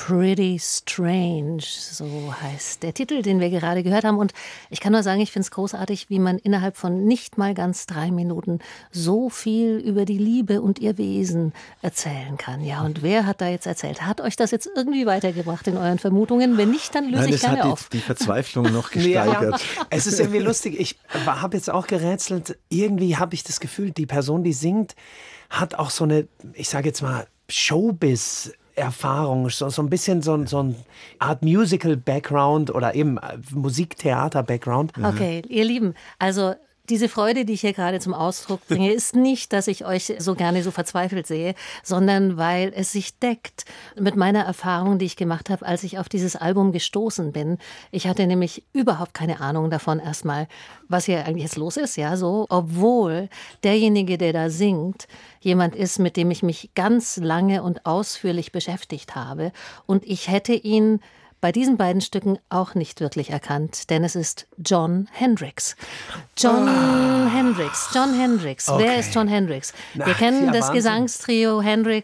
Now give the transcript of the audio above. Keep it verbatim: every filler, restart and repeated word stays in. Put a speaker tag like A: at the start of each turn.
A: Pretty Strange, so heißt der Titel, den wir gerade gehört haben. Und ich kann nur sagen, ich finde es großartig, wie man innerhalb von nicht mal ganz drei Minuten so viel über die Liebe und ihr Wesen erzählen kann. Ja, und wer hat da jetzt erzählt? Hat euch das jetzt irgendwie weitergebracht in euren Vermutungen? Wenn nicht, dann löse
B: Nein,
A: ich
B: es
A: gerne
B: hat die,
A: auf.
B: die Verzweiflung noch gesteigert.
C: Ja, es ist irgendwie lustig. Ich habe jetzt auch gerätselt. Irgendwie habe ich das Gefühl, die Person, die singt, hat auch so eine, ich sage jetzt mal, Showbiz- Erfahrung, so, so ein bisschen so, so eine Art Musical-Background oder eben Musiktheater-Background.
A: Okay, ihr Lieben, also diese Freude, die ich hier gerade zum Ausdruck bringe, ist nicht, dass ich euch so gerne so verzweifelt sehe, sondern weil es sich deckt mit meiner Erfahrung, die ich gemacht habe, als ich auf dieses Album gestoßen bin. Ich hatte nämlich überhaupt keine Ahnung davon erstmal, was hier eigentlich jetzt los ist, ja, so, obwohl derjenige, der da singt, jemand ist, mit dem ich mich ganz lange und ausführlich beschäftigt habe, und ich hätte ihn bei diesen beiden Stücken auch nicht wirklich erkannt, denn es ist Jon Hendricks. Jon oh. Hendricks, Jon Hendricks. Okay. Wer ist Jon Hendricks? Wir Ach, kennen ja, das Wahnsinn. Gesangstrio Hendrix